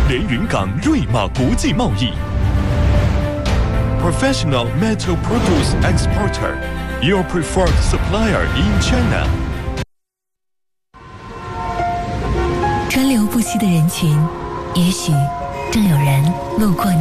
连云港瑞玛国际贸易。Professional metal produce exporter, your preferred supplier in China. 川流不息的人群，也许正有人路过你。